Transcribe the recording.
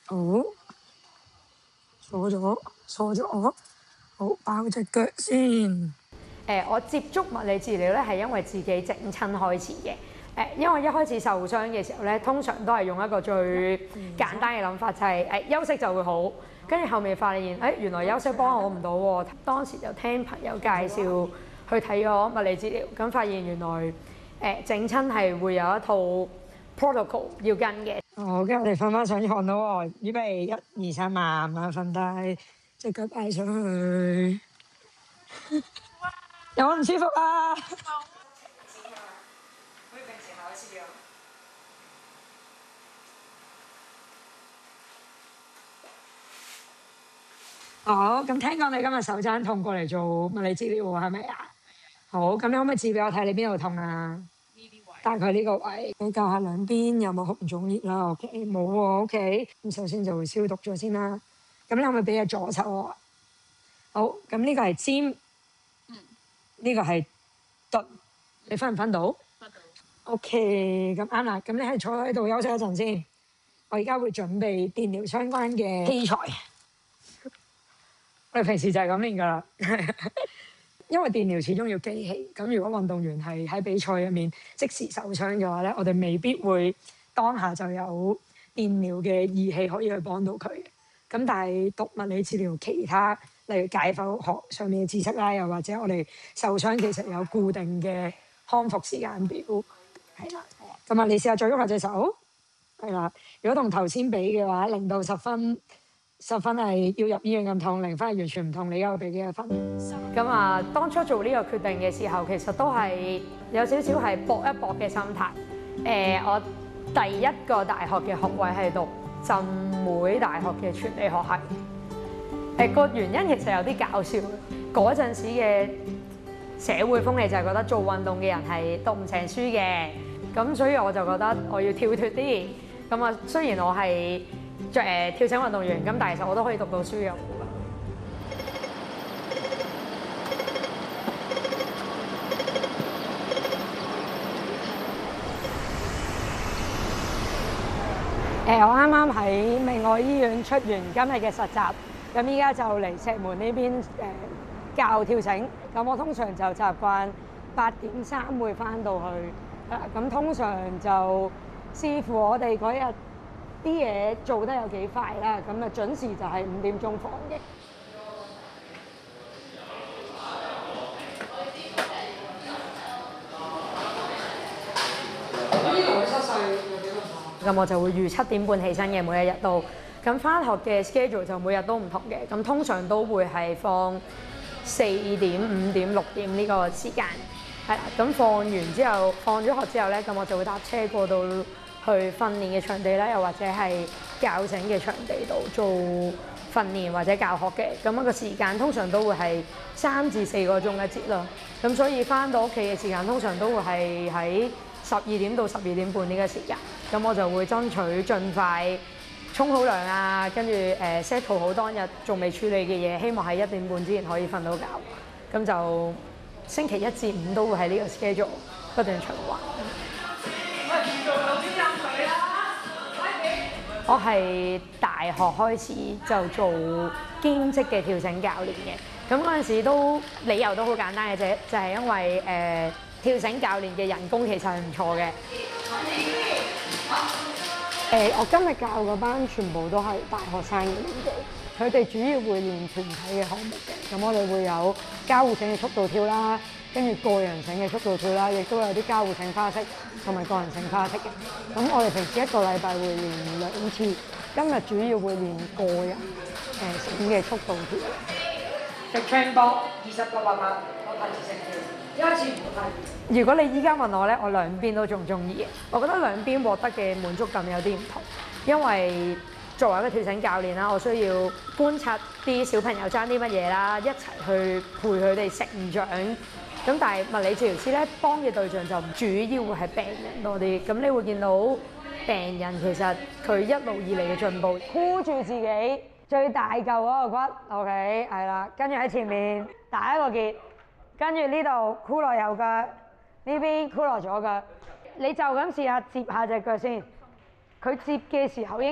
好，鎖咗，好包隻腳先。 我接觸物理治療咧係因為自己整親開始嘅。因為一開始受傷嘅時候咧，通常都係用一個最簡單嘅諗法，就係休息就會好。跟住後面發現，原來休息幫我唔到喎。當時就聽朋友介紹去睇咗物理治療，咁發現原來整親係會有一套 protocol 要跟嘅。 好，跟住我哋瞓翻上床咯喎，預備1、2、3，慢慢瞓低，隻腳擺上去。有冇唔舒服啊？好似平時考試咁。好，咁聽講你今日手踭痛過嚟做物理治療喎，係咪啊？好，咁你可唔可以指俾我睇你邊度痛啊？呢啲位。大概呢個位。比較下兩邊有冇紅腫熱啦 ？OK， 冇喎 OK。咁首先就會消毒咗先啦。咁你可唔可以俾隻左手我？好，咁呢個係尖，呢個係鈍，你分唔分到？分到。OK，咁啱啦。咁你係坐喺度休息一陣先。我而家會準備電療相關嘅器材。我哋平時就係咁練㗎啦，因為電療始終要機器。咁如果運動員係喺比賽入面即時受傷嘅話咧，我哋未必會當下就有電療嘅儀器可以去幫到佢嘅。咁但係讀物理治療其他，例如解剖學上面嘅知識啦，又或者我哋受傷其實有固定嘅康復時間表，係啦。咁啊，你試下再喐下隻手，係啦。如果同頭先比嘅話，0到10分。10分係要入醫院咁痛，0分係完全唔痛。你而家會俾幾多分？ 咁啊，當初做呢個決定嘅時候，其實都係有少少係搏一搏嘅心態。我第一個大學嘅學位係讀浸會大學嘅傳理學系。個原因其實有啲搞笑。嗰陣時嘅社會風氣就係覺得做運動嘅人係讀唔成書嘅，咁所以我就覺得我要跳脫啲。咁啊，雖然我係跳繩運動員，咁但係其實我都可以讀到書嘅。我啱啱喺明愛醫院出完今日嘅實習，咁依家就嚟石門呢邊教跳繩。咁我通常就習慣8點3會翻到去，咁通常就視乎我哋嗰日啲嘢做得有幾快啦，咁啊準時就係5點鐘放嘅。咁我就會預7點半起身嘅，每一日都。咁翻學嘅 schedule 就每日都唔同嘅，咁通常都會係放4點、5點、6點呢個時間。係啦，咁放完之後，放咗學之後咧，咁我就會搭車過到去訓練嘅場地啦，又或者係教繩嘅場地度做訓練或者教學嘅。咁一個時間通常都會係3至4個鐘一節咯。咁所以翻到屋企嘅時間通常都會係喺12點到12點半呢個時間。咁我就會爭取盡快沖好涼啊，跟住set 好當日仲未處理嘅嘢，希望喺1點半之前可以瞓到覺。咁就星期1至5都會喺呢個 schedule 不斷循環。我係大學開始就做兼職嘅跳繩教練嘅。咁嗰陣時都理由都好簡單嘅啫，就係因為跳繩教練嘅人工其實係唔錯嘅。我今日教嗰班全部都係大學生嘅年紀，佢哋主要會練團體嘅項目嘅。咁我哋會有交互繩嘅速度跳啦，跟住個人繩嘅速度跳啦，亦都有啲交互繩花式同埋個人繩花式嘅。咁我哋平時1個禮拜會練2次，今日主要會練個人繩嘅速度跳。直槍波20個800，我睇住成跳。一開始唔好睇。如果你依家問我咧，我兩邊都仲中意嘅。我覺得兩邊獲得嘅滿足感有啲唔同，因為作為一個跳繩教練啦，我需要觀察啲小朋友爭啲乜嘢啦，一齊去陪佢哋成長。咁但係物理治療師咧，幫嘅對象就主要會係病人多啲。咁你會見到病人其實佢一路以嚟嘅進步，箍住自己最大嚿嗰個骨 ，OK 係啦，跟住喺前面打一個結，跟住呢度箍落右腳，呢邊箍落左腳，你就咁試下接下隻腳先，佢接嘅時候應